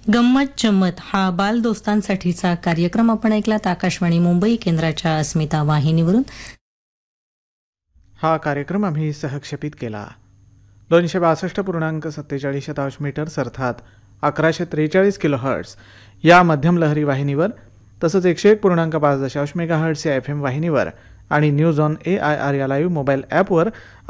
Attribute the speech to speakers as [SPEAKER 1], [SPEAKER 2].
[SPEAKER 1] गंमत जम्मत हा बालदोस्तांसाठीचा कार्यक्रम आपण ऐकलात आकाशवाणी मुंबई केंद्राच्या अस्मिता वाहिनीवरून.
[SPEAKER 2] हा कार्यक्रम आम्ही सहक्षेपित केला. 262.47 मीटर्स अर्थात 1143 किलोहर्ट्ज या मध्यम लहरी वाहिनीवर, तसंच 101.5 मेगाहर्ट्ज या FM वाहिनीवर आणि न्यूज ऑन AIR या लाईव्ह मोबाईल ॲपवर